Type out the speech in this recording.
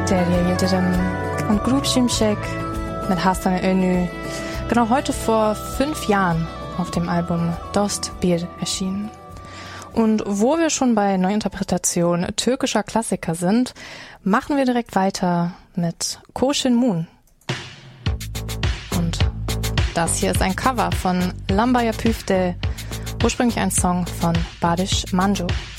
Derya Yildirim und Grup Şimşek mit Hasan Önü genau heute vor 5 Jahren auf dem Album Dost Bir erschienen. Und wo wir schon bei Neuinterpretation türkischer Klassiker sind, machen wir direkt weiter mit Koşun Moon. Und das hier ist ein Cover von Lamba Yapüfte, ursprünglich ein Song von Barış Manço.